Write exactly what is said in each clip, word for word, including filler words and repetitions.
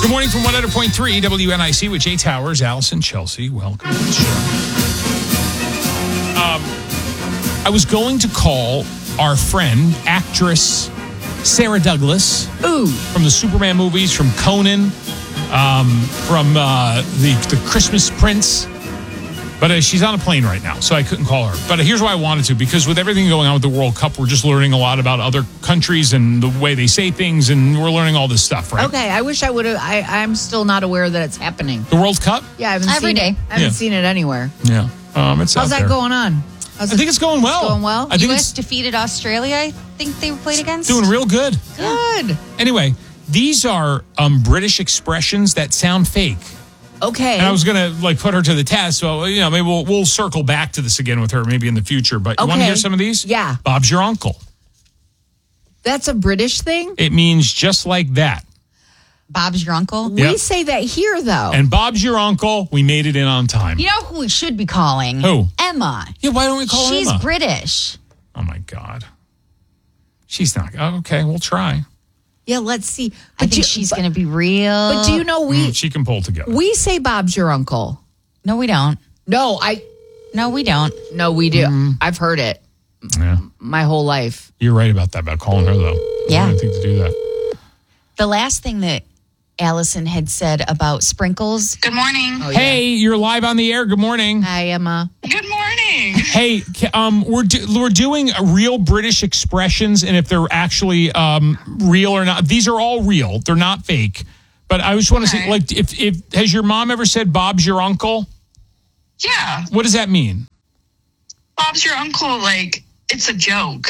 Good morning from one hundred point three W N I C with Jay Towers, Allison, Chelsea. Welcome to the show. Um, I was going to call our friend, actress Sarah Douglas. Ooh. From the Superman movies, from Conan, um, from uh, the, the Christmas Prince. But uh, she's on a plane right now, so I couldn't call her. But here's why I wanted to, because with everything going on with the World Cup, we're just learning a lot about other countries and the way they say things, and we're learning all this stuff, right? Okay, I wish I would have. I'm still not aware that it's happening. The World Cup? Yeah, I haven't Every seen day. it. I haven't Yeah. seen it anywhere. Yeah. Um, it's How's out that there. going on? How's I think it's going well. It's going well? I think U S it's defeated Australia, I think they played against. doing real good. Good. Anyway, these are um, British expressions that sound fake. Okay. And I was going to like put her to the test. So, you know, maybe we'll, we'll circle back to this again with her maybe in the future. But you want to Okay. hear some of these? Yeah. Bob's your uncle. That's a British thing? It means just like that. Bob's your uncle. Yep. We say that here, though. And Bob's your uncle. We made it in on time. You know who we should be calling? Who? Emma. Yeah, why don't we call She's Emma? British. Oh, my God. She's not. Oh, okay, we'll try. yeah, let's see. I think you- she's but- going to be real. But do you know we Mm, she can pull together. we say Bob's your uncle? No, we don't. No, I No, we don't. no we do. Mm-hmm. I've heard it Yeah, my whole life. you're right about that, about calling her, though. Yeah. I didn't think to do that. The last thing that Allison had said about sprinkles. Good morning. Oh, Hey, you're live on the air. Good morning. Hi, Emma. Good morning. Hey, ca- um, we're do, we're doing a real British expressions, and if they're actually um, real or not. These are all real; they're not fake. But I just want to say, Okay. like, if if has your mom ever said Bob's your uncle? Yeah. What does that mean? Bob's your uncle, like, it's a joke.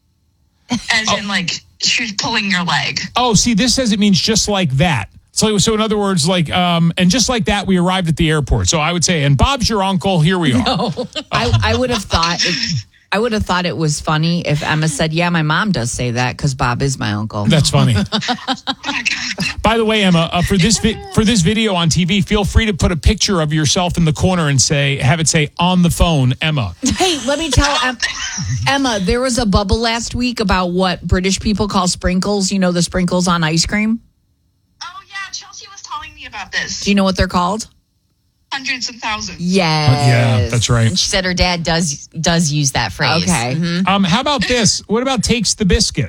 As in, like, she's pulling your leg. Oh, see, this says it means just like that. So, so in other words, like, um, and just like that, we arrived at the airport. So I would say, and Bob's your uncle. Here we are. I, I would have thought it, I would have thought it was funny if Emma said, "Yeah, my mom does say that because Bob is my uncle." That's funny. Oh my God. By the way, Emma, uh, for this vi- for this video on T V, feel free to put a picture of yourself in the corner and say, have it say on the phone, Emma. Hey, let me tell em- Emma, there was a bubble last week about what British people call sprinkles. You know the sprinkles on ice cream? Oh, yeah. Chelsea was telling me about this. Do you know what they're called? Hundreds and thousands. Yes. Yeah, that's right. And she said her dad does does use that phrase. Okay. Mhm. Um, how about this? What about takes the biscuit?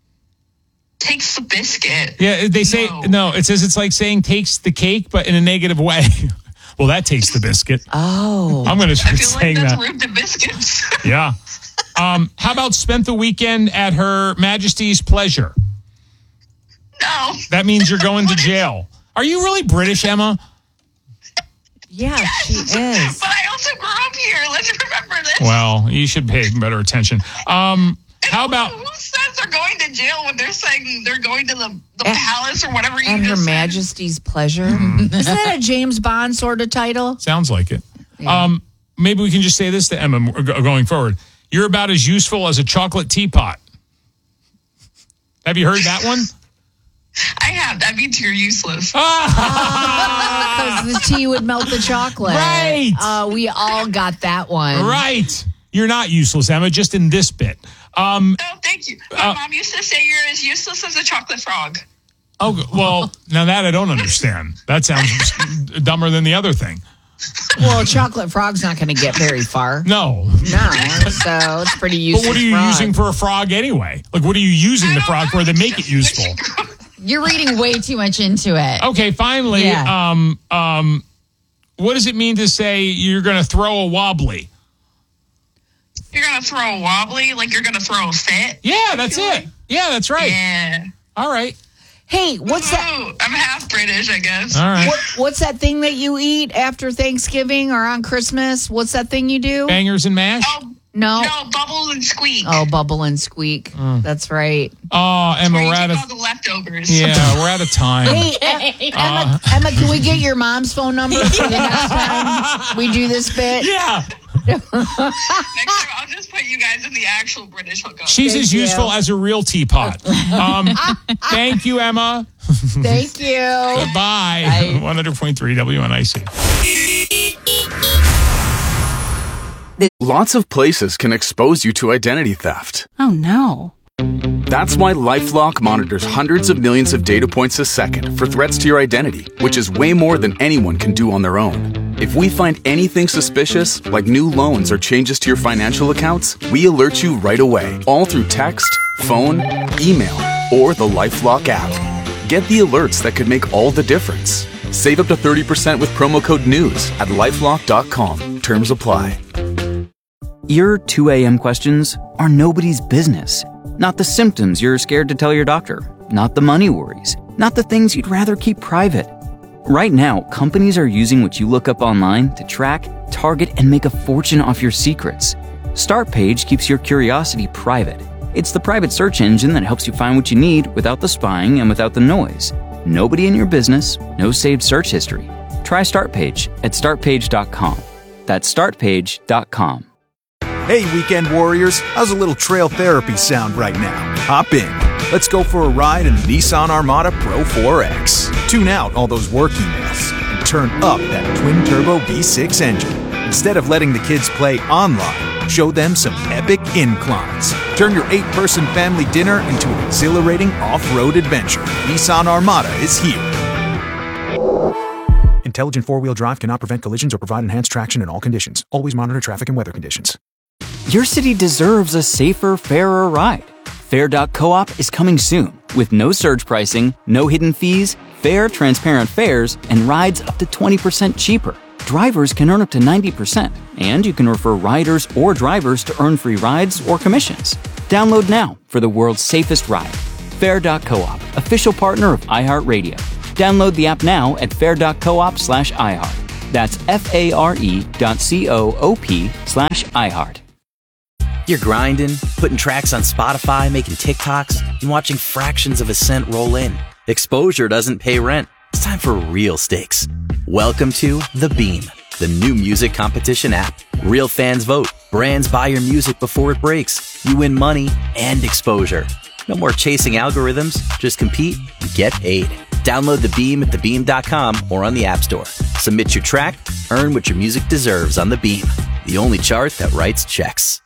Takes the biscuit. Yeah, they say no. No. It says it's like saying takes the cake, but in a negative way. Well, that takes the biscuit. Oh. I'm going to I start feel like saying that's that. rude to biscuits. Yeah. Um, how about spent the weekend at Her Majesty's pleasure? No. That means you're going to jail. Are you really British, Emma? Yeah, she is. But I also grew up here. Let's remember this. Well, you should pay better attention. Um, how about Who says they're going to jail when they're saying they're going to the, the And- palace or whatever you And Her just said? Majesty's pleasure. Isn't that a James Bond sort of title? sounds like it? Um, maybe we can just say this to Emma go- going forward. You're about as useful as a chocolate teapot. Have you heard that one? I have. That means you're useless. Ah! Because the tea would melt the chocolate. Right. Uh, we all got that one. Right. You're not useless, Emma, just in this bit. Um, Oh, thank you. My Uh, mom used to say you're as useless as a chocolate frog. oh, well, now that I don't understand. That sounds dumber than the other thing. Well, a chocolate frog's not going to get very far. No. No, so it's pretty useful. But what are you frog. using for a frog anyway? Like, what are you using the frog for that make it useful? You're reading way too much into it. Okay, finally, Yeah. um, um, what does it mean to say you're going to throw a wobbly? You're going to throw a wobbly, like you're going to throw a fit. Yeah, that's it. Yeah, that's right. Yeah. All right. Hey, what's that? Ooh, I'm half British, I guess. All right. What, what's that thing that you eat after Thanksgiving or on Christmas? What's that thing you do? Bangers and mash? Oh, No. no, bubble and squeak. Oh, bubble and squeak. That's right. Oh, Emma, Where you we're out take of, all the leftovers. yeah, we're out of time. Hey, Em- Emma, Emma, can we get your mom's phone number for the next time we do this bit? Yeah. Next time, I'll just put you guys in the actual British hookup. She's Thank as you. useful as a real teapot. Um, thank you, Emma. Thank you. Bye. one hundred point three W N I C. Lots of places can expose you to identity theft. Oh no. That's why LifeLock monitors hundreds of millions of data points a second for threats to your identity, which is way more than anyone can do on their own. If we find anything suspicious, like new loans or changes to your financial accounts, we alert you right away, all through text, phone, email, or the LifeLock app. Get the alerts that could make all the difference. Save up to thirty percent with promo code NEWS at lifelock dot com. Terms apply. Your two a.m. questions are nobody's business. Not the symptoms you're scared to tell your doctor. Not the money worries. Not the things you'd rather keep private. Right now, companies are using what you look up online to track, target, and make a fortune off your secrets. StartPage keeps your curiosity private. It's the private search engine that helps you find what you need without the spying and without the noise. Nobody in your business, no saved search history. Try StartPage at start page dot com. That's start page dot com. Hey, weekend warriors, how's a little trail therapy sound right now? Hop in. Let's go for a ride in the Nissan Armada Pro four X. Tune out all those work emails and turn up that twin-turbo V six engine. Instead of letting the kids play online, show them some epic inclines. Turn your eight-person family dinner into an exhilarating off-road adventure. Nissan Armada is here. Intelligent four-wheel drive cannot prevent collisions or provide enhanced traction in all conditions. Always monitor traffic and weather conditions. Your city deserves a safer, fairer ride. Fair dot coop is coming soon with no surge pricing, no hidden fees, fair, transparent fares, and rides up to twenty percent cheaper. Drivers can earn up to ninety percent, and you can refer riders or drivers to earn free rides or commissions. Download now for the world's safest ride. Fair dot coop, official partner of iHeartRadio. Download the app now at fair dot coop slash iHeart. That's F-A-R-E dot C-O-O-P slash iHeart. You're grinding, putting tracks on Spotify, making TikToks, and watching fractions of a cent roll in. Exposure doesn't pay rent. It's time for real stakes. Welcome to The Beam, the new music competition app. Real fans vote. Brands buy your music before it breaks. You win money and exposure. No more chasing algorithms. Just compete and get paid. Download The Beam at the beam dot com or on the App Store. Submit your track, earn what your music deserves on The Beam, the only chart that writes checks.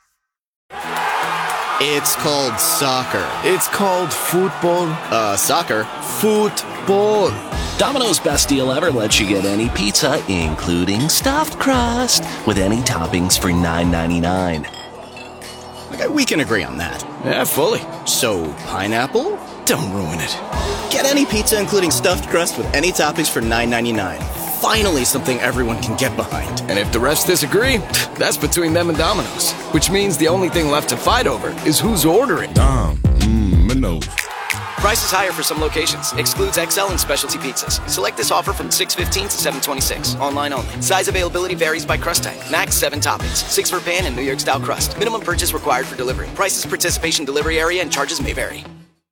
It's called soccer. It's called football. Uh, soccer. Football. Domino's best deal ever lets you get any pizza, including stuffed crust, with any toppings for nine ninety-nine. Okay, we can agree on that. Yeah, fully. So, pineapple? Don't ruin it. Get any pizza, including stuffed crust, with any toppings for nine ninety-nine. Finally, something everyone can get behind. And if the refs disagree, that's between them and Domino's. Which means the only thing left to fight over is who's ordering. Dom, mmm, Mino. Prices higher for some locations. Excludes X L and specialty pizzas. Select this offer from six fifteen to seven twenty-six. Online only. Size availability varies by crust type. Max seven toppings. Six for pan and New York style crust. Minimum purchase required for delivery. Prices, participation, delivery area, and charges may vary.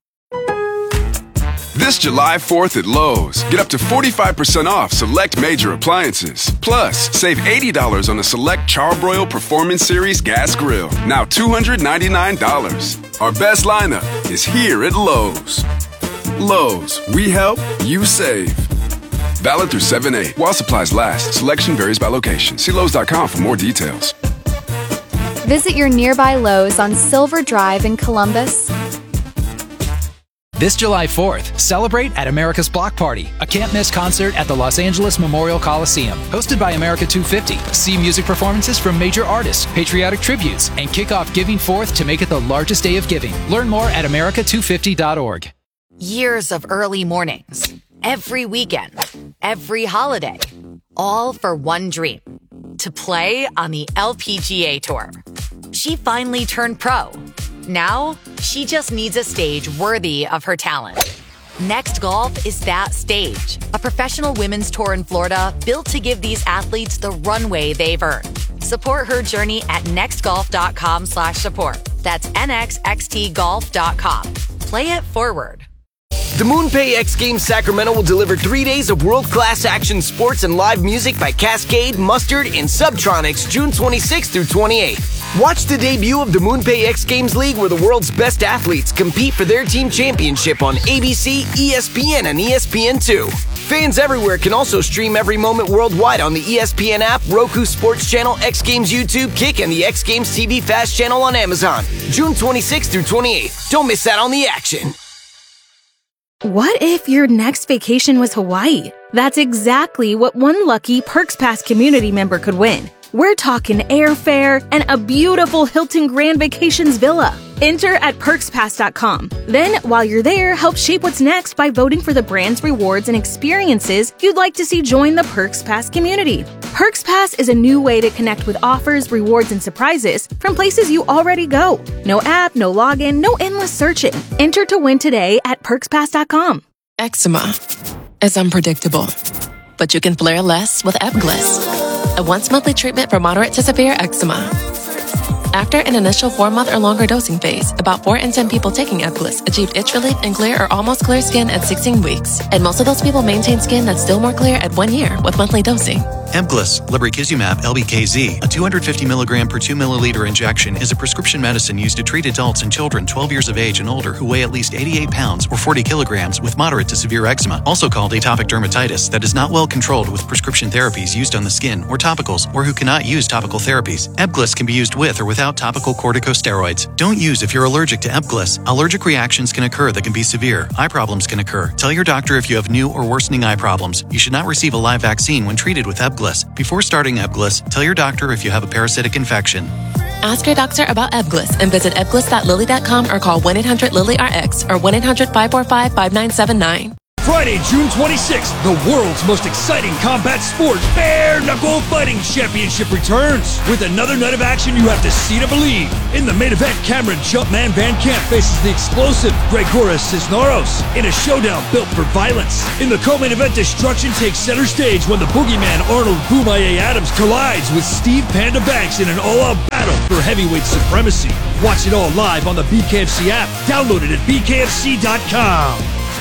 This July fourth at Lowe's, get up to forty-five percent off select major appliances. Plus, save eighty dollars on a select Charbroil Performance Series gas grill. Now two hundred ninety-nine dollars. Our best lineup is here at Lowe's. Lowe's, we help, you save. Valid through seven eight. While supplies last, selection varies by location. See Lowe's dot com for more details. Visit your nearby Lowe's on Silver Drive in Columbus. This July fourth, celebrate at America's Block Party, a can't-miss concert at the Los Angeles Memorial Coliseum. Hosted by America two fifty. See music performances from major artists, patriotic tributes, and kick off Giving Fourth to make it the largest day of giving. Learn more at america two fifty dot org. Years of early mornings, every weekend, every holiday, all for one dream, to play on the L P G A Tour. She finally turned pro. Now, she just needs a stage worthy of her talent. Next Golf is that stage. A professional women's tour in Florida built to give these athletes the runway they've earned. Support her journey at nextgolf.com slash support. That's nxxt golf dot com. Play it forward. The MoonPay X Games Sacramento will deliver three days of world-class action sports and live music by Cascade, Mustard, and Subtronics June twenty-sixth through twenty-eighth. Watch the debut of the MoonPay X Games League, where the world's best athletes compete for their team championship on A B C, E S P N, and E S P N two. Fans everywhere can also stream every moment worldwide on the E S P N app, Roku Sports Channel, X Games YouTube, Kick, and the X Games T V Fast channel on Amazon. June twenty-sixth through twenty-eighth. Don't miss out on the action. What if your next vacation was Hawaii? That's exactly what one lucky Perks Pass community member could win. We're talking airfare and a beautiful Hilton Grand Vacations villa. Enter at perks pass dot com. Then, while you're there, help shape what's next by voting for the brands, rewards, and experiences you'd like to see join the Perks Pass community. Perks Pass is a new way to connect with offers, rewards, and surprises from places you already go. No app, no login, no endless searching. Enter to win today at perks pass dot com. Eczema is unpredictable, but you can flare less with Ebglyss, a once-monthly treatment for moderate to severe eczema. After an initial four-month or longer dosing phase, about four in ten people taking Ebglyss achieved itch relief and clear or almost clear skin at sixteen weeks. And most of those people maintain skin that's still more clear at one year with monthly dosing. Ebglyss, lebrikizumab L B K Z, a two hundred fifty milligram per two milliliter injection, is a prescription medicine used to treat adults and children twelve years of age and older who weigh at least eighty-eight pounds or forty kilograms with moderate to severe eczema, also called atopic dermatitis, that is not well controlled with prescription therapies used on the skin or topicals, or who cannot use topical therapies. Ebglyss can be used with or without topical corticosteroids. Don't use if you're allergic to Ebglyss. Allergic reactions can occur that can be severe. Eye problems can occur. Tell your doctor if you have new or worsening eye problems. You should not receive a live vaccine when treated with Ebglyss. Before starting Ebglyss, tell your doctor if you have a parasitic infection. Ask your doctor about Ebglyss and visit ebglyss dot lilly dot com or call one eight hundred lilly R X or one eight hundred five four five five nine seven nine. Friday, June twenty-sixth, the world's most exciting combat sport, Bare Knuckle Fighting Championship returns. With another night of action you have to see to believe. In the main event, Cameron Jumpman Van Camp faces the explosive Gregoras Cisneros in a showdown built for violence. In the co-main event, destruction takes center stage when the boogeyman Arnold Boomaye Adams collides with Steve Panda Banks in an all-out battle for heavyweight supremacy. Watch it all live on the B K F C app. Download it at b k f c dot com.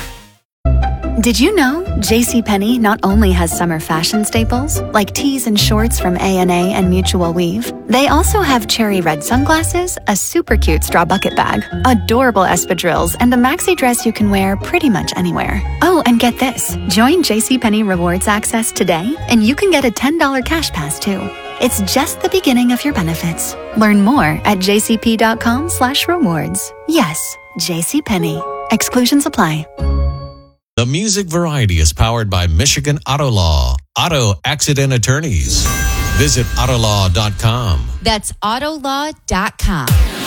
Did you know JCPenney not only has summer fashion staples, like tees and shorts from A and A and Mutual Weave, they also have cherry red sunglasses, a super cute straw bucket bag, adorable espadrilles, and a maxi dress you can wear pretty much anywhere. Oh, and get this. Join JCPenney Rewards Access today, and you can get a ten dollars cash pass too. It's just the beginning of your benefits. Learn more at jcp.com slash rewards. Yes, JCPenney. Exclusions apply. The Music Variety is powered by Michigan Auto Law, auto accident attorneys. Visit auto law dot com. That's auto law dot com.